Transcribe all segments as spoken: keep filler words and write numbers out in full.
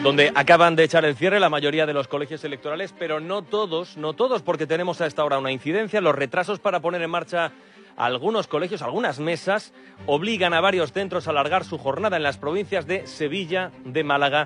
donde acaban de echar el cierre la mayoría de los colegios electorales, pero no todos, no todos, porque tenemos a esta hora una incidencia. Los retrasos para poner en marcha algunos colegios, algunas mesas, obligan a varios centros a alargar su jornada en las provincias de Sevilla, de Málaga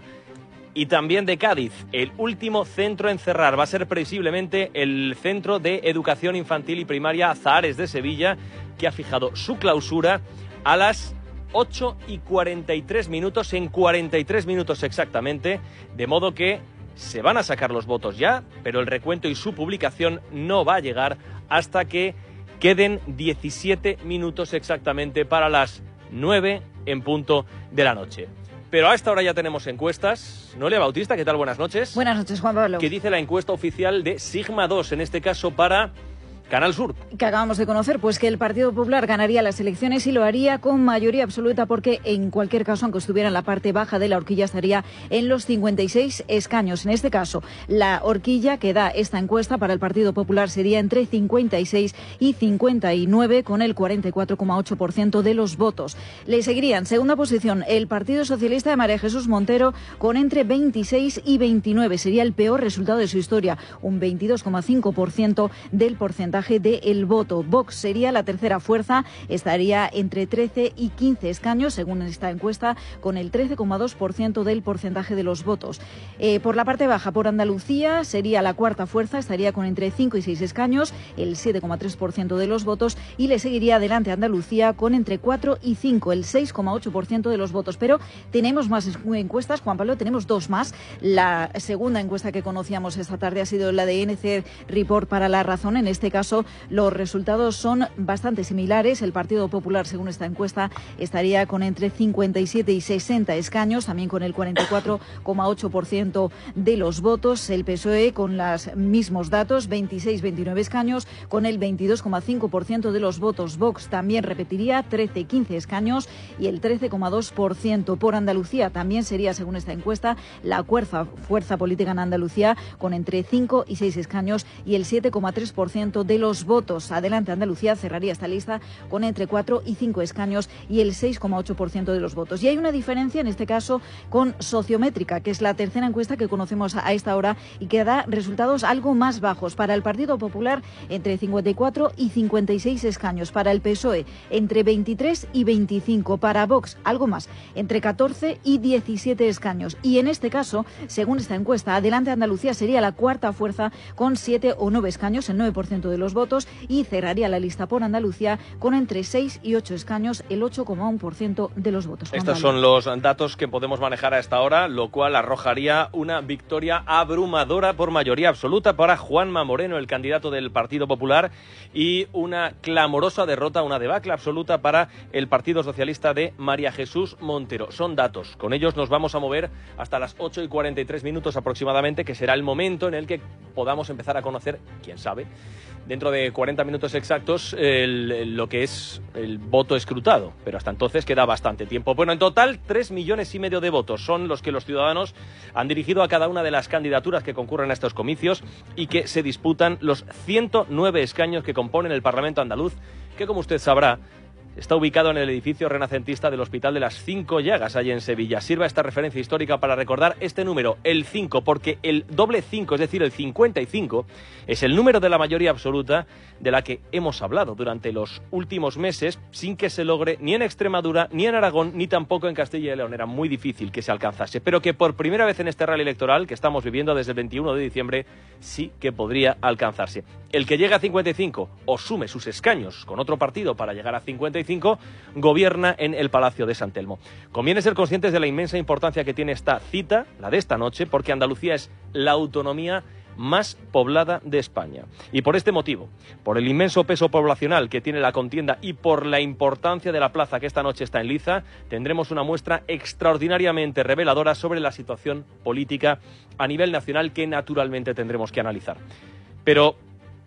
y también de Cádiz. El último centro en cerrar va a ser previsiblemente el Centro de Educación Infantil y Primaria Azahares de Sevilla, que ha fijado su clausura a las ocho y cuarenta y tres minutos, en cuarenta y tres minutos exactamente, de modo que se van a sacar los votos ya, pero el recuento y su publicación no va a llegar hasta que queden diecisiete minutos exactamente para las nueve en punto de la noche. Pero a esta hora ya tenemos encuestas. Noelia Bautista, ¿qué tal? Buenas noches. Buenas noches, Juan Pablo. ¿Qué dice la encuesta oficial de Sigma dos, en este caso para Canal Sur? Que acabamos de conocer, pues que el Partido Popular ganaría las elecciones y lo haría con mayoría absoluta, porque en cualquier caso, aunque estuviera en la parte baja de la horquilla, estaría en los cincuenta y seis escaños. En este caso, la horquilla que da esta encuesta para el Partido Popular sería entre cincuenta y seis y cincuenta y nueve, con el cuarenta y cuatro coma ocho por ciento de los votos. Le seguirían, segunda posición, el Partido Socialista de María Jesús Montero, con entre veintiséis y veintinueve. Sería el peor resultado de su historia, un veintidós coma cinco por ciento del porcentaje del voto. Vox sería la tercera fuerza, estaría entre trece y quince escaños, según esta encuesta, con el trece coma dos por ciento del porcentaje de los votos. Eh, por la parte baja, por Andalucía, sería la cuarta fuerza, estaría con entre cinco y seis escaños, el siete coma tres por ciento de los votos, y le seguiría adelante Andalucía con entre cuatro y cinco, el seis coma ocho por ciento de los votos. Pero tenemos más encuestas, Juan Pablo, tenemos dos más. La segunda encuesta que conocíamos esta tarde ha sido la de N C Report para La Razón. En este caso, los resultados son bastante similares. El Partido Popular, según esta encuesta, estaría con entre cincuenta y siete y sesenta escaños, también con el cuarenta y cuatro coma ocho por ciento de los votos. El P S O E, con los mismos datos, veintiséis a veintinueve escaños, con el veintidós coma cinco por ciento de los votos. Vox también repetiría, trece a quince escaños y el trece coma dos por ciento. Por Andalucía también sería, según esta encuesta, la fuerza, fuerza política en Andalucía, con entre cinco y seis escaños y el siete coma tres por ciento de los votos. Adelante Andalucía cerraría esta lista con entre cuatro y cinco escaños y el seis coma ocho por ciento de los votos. Y hay una diferencia, en este caso, con Sociométrica, que es la tercera encuesta que conocemos a esta hora y que da resultados algo más bajos. Para el Partido Popular, entre cincuenta y cuatro y cincuenta y seis escaños. Para el P S O E, entre veintitrés y veinticinco. Para Vox, algo más, entre catorce y diecisiete escaños. Y en este caso, según esta encuesta, Adelante Andalucía sería la cuarta fuerza con siete o nueve escaños, el nueve por ciento de los votos, y cerraría la lista por Andalucía con entre seis y ocho escaños, el ocho coma uno por ciento de los votos. Estos son los datos que podemos manejar a esta hora, lo cual arrojaría una victoria abrumadora por mayoría absoluta para Juanma Moreno, el candidato del Partido Popular, y una clamorosa derrota, una debacle absoluta para el Partido Socialista de María Jesús Montero. Son datos, con ellos nos vamos a mover hasta las ocho y cuarenta y tres minutos aproximadamente, que será el momento en el que podamos empezar a conocer, quién sabe, dentro de cuarenta minutos exactos, el, el, lo que es el voto escrutado. Pero hasta entonces queda bastante tiempo. Bueno, en total, tres millones y medio de votos son los que los ciudadanos han dirigido a cada una de las candidaturas que concurren a estos comicios y que se disputan los ciento nueve escaños que componen el Parlamento andaluz, que, como usted sabrá, está ubicado en el edificio renacentista del Hospital de las Cinco Llagas, allí en Sevilla. Sirva esta referencia histórica para recordar este número, el cinco, porque el doble cinco, es decir, el cincuenta y cinco, es el número de la mayoría absoluta de la que hemos hablado durante los últimos meses, sin que se logre ni en Extremadura, ni en Aragón, ni tampoco en Castilla y León. Era muy difícil que se alcanzase, pero que por primera vez en este rally electoral que estamos viviendo desde el veintiuno de diciembre, sí que podría alcanzarse. El que llegue a cincuenta y cinco o sume sus escaños con otro partido para llegar a cincuenta y cinco, gobierna en el Palacio de San Telmo. Conviene ser conscientes de la inmensa importancia que tiene esta cita, la de esta noche, porque Andalucía es la autonomía más poblada de España. Y por este motivo, por el inmenso peso poblacional que tiene la contienda y por la importancia de la plaza que esta noche está en liza, tendremos una muestra extraordinariamente reveladora sobre la situación política a nivel nacional que naturalmente tendremos que analizar. Pero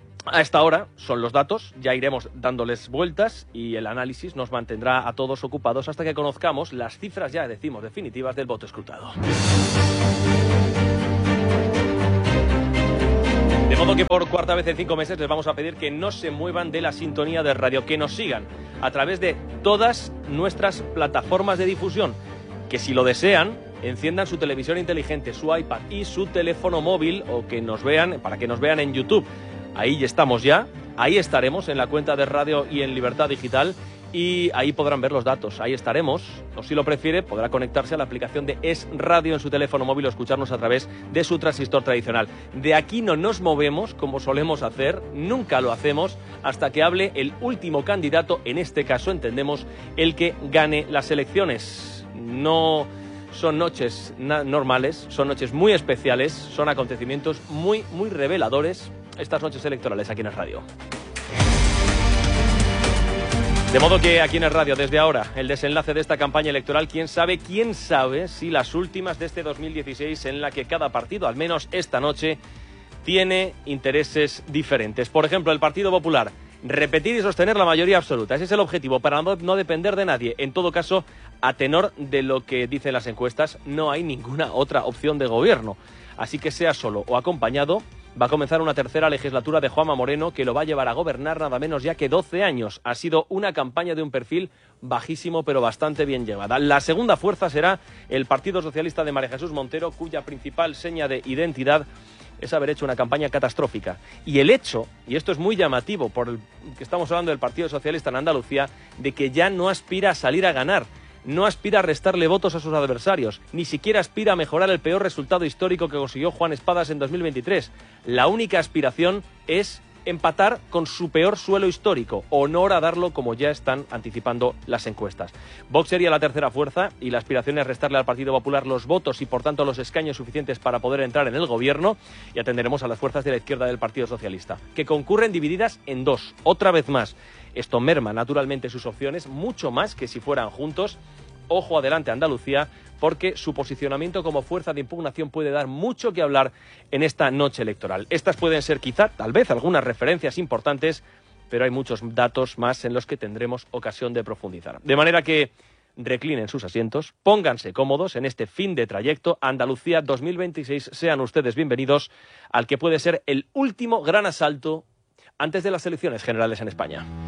a esta hora son los datos, ya iremos dándoles vueltas y el análisis nos mantendrá a todos ocupados hasta que conozcamos las cifras, ya decimos, definitivas del voto escrutado. De modo que por cuarta vez en cinco meses les vamos a pedir que no se muevan de la sintonía de radio, que nos sigan a través de todas nuestras plataformas de difusión, que si lo desean enciendan su televisión inteligente, su iPad y su teléfono móvil, o que nos vean, para que nos vean en YouTube. Ahí estamos ya, ahí estaremos en la cuenta de Radio y en Libertad Digital, y ahí podrán ver los datos, ahí estaremos, o si lo prefiere podrá conectarse a la aplicación de Es Radio en su teléfono móvil o escucharnos a través de su transistor tradicional. De aquí no nos movemos como solemos hacer, nunca lo hacemos hasta que hable el último candidato, en este caso entendemos el que gane las elecciones. No son noches normales, son noches muy especiales, son acontecimientos muy, muy reveladores estas noches electorales aquí en Es Radio. De modo que aquí en Es Radio, desde ahora, el desenlace de esta campaña electoral, quién sabe, quién sabe si las últimas de este dos mil dieciséis, en la que cada partido, al menos esta noche, tiene intereses diferentes. Por ejemplo, el Partido Popular, repetir y sostener la mayoría absoluta. Ese es el objetivo, para no, no depender de nadie. En todo caso, a tenor de lo que dicen las encuestas, no hay ninguna otra opción de gobierno. Así que sea solo o acompañado, va a comenzar una tercera legislatura de Juanma Moreno que lo va a llevar a gobernar nada menos ya que doce años. Ha sido una campaña de un perfil bajísimo pero bastante bien llevada. La segunda fuerza será el Partido Socialista de María Jesús Montero, cuya principal seña de identidad es haber hecho una campaña catastrófica. Y el hecho, y esto es muy llamativo por el que estamos hablando del Partido Socialista en Andalucía, de que ya no aspira a salir a ganar. No aspira a restarle votos a sus adversarios, ni siquiera aspira a mejorar el peor resultado histórico que consiguió Juan Espadas en dos mil veintitrés. La única aspiración es empatar con su peor suelo histórico, o no horadarlo como ya están anticipando las encuestas. Vox sería la tercera fuerza y la aspiración es restarle al Partido Popular los votos y por tanto los escaños suficientes para poder entrar en el gobierno, y atenderemos a las fuerzas de la izquierda del Partido Socialista, que concurren divididas en dos, otra vez más. Esto merma naturalmente sus opciones, mucho más que si fueran juntos. Ojo adelante Andalucía, porque su posicionamiento como fuerza de impugnación puede dar mucho que hablar en esta noche electoral. Estas pueden ser quizá, tal vez, algunas referencias importantes, pero hay muchos datos más en los que tendremos ocasión de profundizar. De manera que reclinen sus asientos, pónganse cómodos en este fin de trayecto. Andalucía dos mil veintiséis, sean ustedes bienvenidos al que puede ser el último gran asalto antes de las elecciones generales en España.